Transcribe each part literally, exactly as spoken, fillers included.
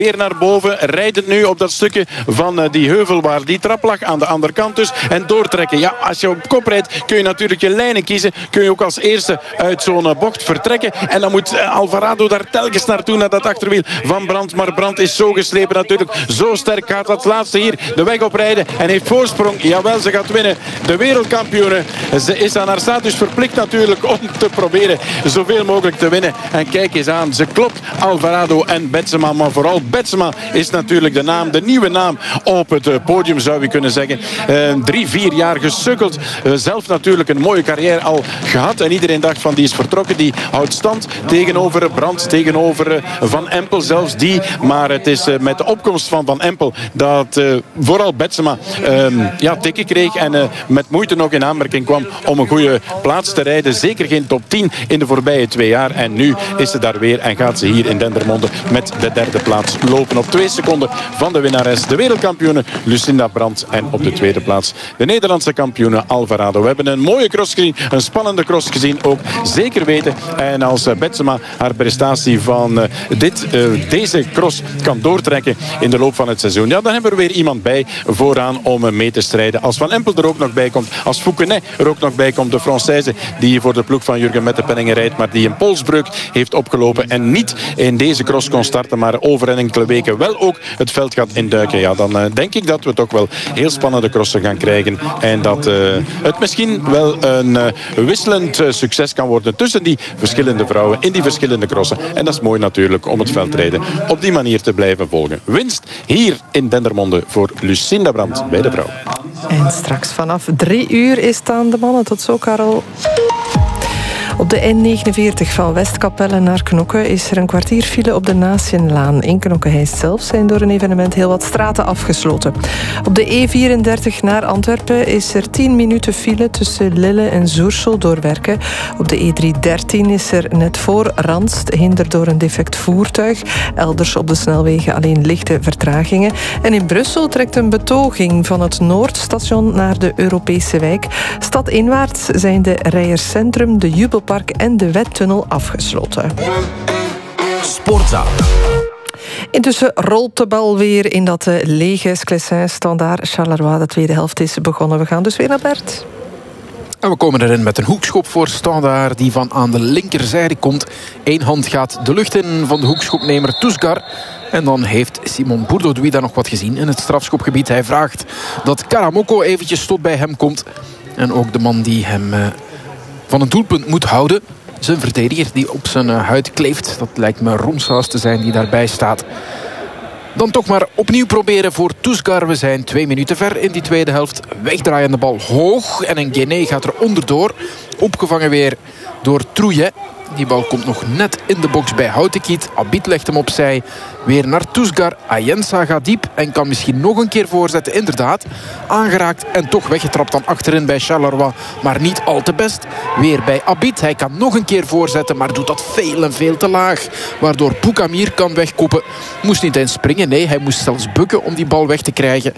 Weer naar boven, rijdend nu op dat stukje van die heuvel waar die trap lag, aan de andere kant dus. En doortrekken. Ja, als je op kop rijdt, kun je natuurlijk je lijnen kiezen. Kun je ook als eerste uit zo'n bocht vertrekken. En dan moet Alvarado daar telkens naartoe, naar dat achterwiel van Brandt. Maar Brandt is zo geslepen natuurlijk. Zo sterk gaat dat laatste hier de weg oprijden. En heeft voorsprong. Jawel, ze gaat winnen. De wereldkampioene. Ze is aan haar status verplicht natuurlijk om te proberen zoveel mogelijk te winnen. En kijk eens aan, ze klopt Alvarado en Betsema, maar vooral Betsema is natuurlijk de naam, de nieuwe naam op het podium, zou je kunnen zeggen. Uh, drie, vier jaar gesukkeld. Uh, zelf natuurlijk een mooie carrière al gehad. En iedereen dacht van die is vertrokken. Die houdt stand tegenover Brandt, tegenover uh, Van Empel zelfs die. Maar het is uh, met de opkomst van Van Empel dat uh, vooral Betsema uh, ja, tikken kreeg. En uh, met moeite nog in aanmerking kwam om een goede plaats te rijden. Zeker geen top tien in de voorbije twee jaar. En nu is ze daar weer en gaat ze hier in Dendermonde met de derde plaats lopen. Op twee seconden van de winnares, de wereldkampioene Lucinda Brandt. En op de tweede plaats de Nederlandse kampioene Alvarado. We hebben een mooie cross gezien, een spannende cross gezien ook. Zeker weten. En als Betsema haar prestatie van uh, dit, uh, deze cross kan doortrekken in de loop van het seizoen. Ja, dan hebben we weer iemand bij vooraan om mee te strijden. Als Van Empel er ook nog bij komt, als Fouquenet er ook nog bij komt, de Française die voor de ploeg van Jurgen Mettepenningen rijdt, maar die een polsbreuk heeft opgelopen en niet in deze cross kon starten, maar over een enkele weken wel ook het veld gaat induiken. Ja, dan uh, denk ik dat we toch wel heel spannende crossen gaan krijgen. En dat uh, het misschien wel een uh, wisselend uh, succes kan worden tussen die verschillende vrouwen in die verschillende crossen. En dat is mooi natuurlijk om het veldrijden op die manier te blijven volgen. Winst hier in Dendermonde voor Lucinda Brandt bij de vrouwen. En straks vanaf drie uur is het aan de mannen. Tot zo, Karel. Op de N negenenveertig van Westkapelle naar Knokke is er een kwartier file op de Nationlaan. In Knokke-Heist zelf zijn door een evenement heel wat straten afgesloten. Op de E vierendertig naar Antwerpen is er tien minuten file tussen Lille en Zoersel door werken. Op de E driehonderddertien is er net voor Randst hinder door een defect voertuig. Elders op de snelwegen alleen lichte vertragingen. En in Brussel trekt een betoging van het Noordstation naar de Europese wijk. Stadinwaarts zijn de Rijerscentrum, de Jubelpark en de Wettunnel afgesloten. Sportza. Intussen rolt de bal weer in dat lege Sclessin Standaard Charleroi. De tweede helft is begonnen. We gaan dus weer naar Bert. En we komen erin met een hoekschop voor Standaard die van aan de linkerzijde komt. Eén hand gaat de lucht in van de hoekschopnemer Tousgar. En dan heeft Simon Bourdouis daar nog wat gezien in het strafschopgebied. Hij vraagt dat Karamoko eventjes tot bij hem komt. En ook de man die hem uh, van een doelpunt moet houden. Zijn verdediger die op zijn uh, huid kleeft. Dat lijkt me Romsaus te zijn die daarbij staat. Dan toch maar opnieuw proberen voor Tousgar. We zijn twee minuten ver in die tweede helft. Wegdraaiende bal hoog. En een Guéné gaat er onderdoor. Opgevangen weer door Trouillet. Die bal komt nog net in de box bij Houtekiet. Abid legt hem opzij. Weer naar Tousgar. Ayensa gaat diep en kan misschien nog een keer voorzetten. Inderdaad. Aangeraakt en toch weggetrapt dan achterin bij Charleroi. Maar niet al te best. Weer bij Abid. Hij kan nog een keer voorzetten, maar doet dat veel en veel te laag. Waardoor Boukamir kan wegkoppen. Moest niet eens springen. Nee, hij moest zelfs bukken om die bal weg te krijgen.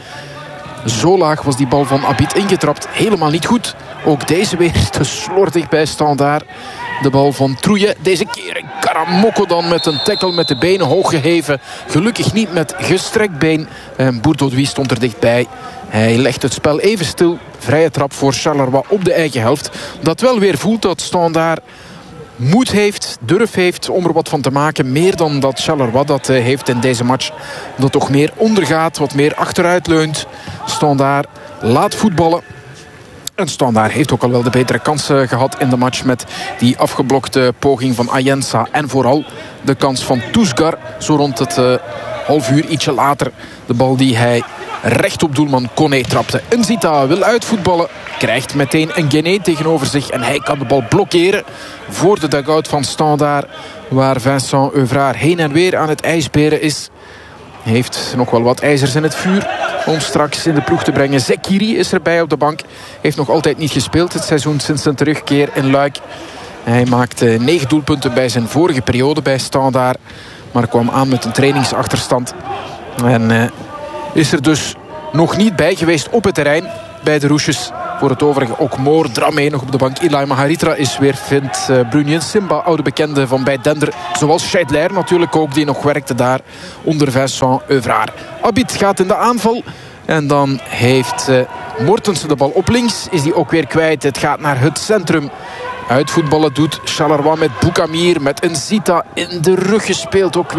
Zo laag was die bal van Abid ingetrapt. Helemaal niet goed. Ook deze weer te slordig bij Standaard. De bal van Trouillet. Deze keer Karamoko dan met een tackle met de benen hoog geheven. Gelukkig niet met gestrekt been. En Bourdouis stond er dichtbij. Hij legt het spel even stil. Vrije trap voor Charleroi op de eigen helft. Dat wel weer voelt dat Standaard moed heeft, durf heeft om er wat van te maken. Meer dan dat Charleroi dat heeft in deze match. Dat toch meer ondergaat, wat meer achteruit leunt. Standaard laat voetballen. En Standaard heeft ook al wel de betere kansen gehad in de match met die afgeblokte poging van Ayensa. En vooral de kans van Tousgar, zo rond het uh, half uur ietsje later. De bal die hij recht op doelman Koné trapte. Nzita wil uitvoetballen, krijgt meteen een Guéné tegenover zich. En hij kan de bal blokkeren voor de dugout van Standaard. Waar Vincent Euvraar heen en weer aan het ijsberen is. Heeft nog wel wat ijzers in het vuur om straks in de ploeg te brengen. Zekiri is erbij op de bank. Heeft nog altijd niet gespeeld het seizoen sinds zijn terugkeer in Luik. Hij maakte negen doelpunten bij zijn vorige periode bij Standaard. Maar kwam aan met een trainingsachterstand. En uh, is er dus nog niet bij geweest op het terrein bij de Roesjes. Voor het overige ook Moor, Dramé nog op de bank. Ilai Maharitra is weer fit. Uh, Brunien Simba, oude bekende van bij Dender. Zoals Scheidler natuurlijk ook, die nog werkte daar onder Vincent Euvraar. Abid gaat in de aanval. En dan heeft uh, Mortensen de bal op links. Is die ook weer kwijt. Het gaat naar het centrum. Uitvoetballen doet Charleroi met Boukamir. Met een Zita in de rug gespeeld ook weer.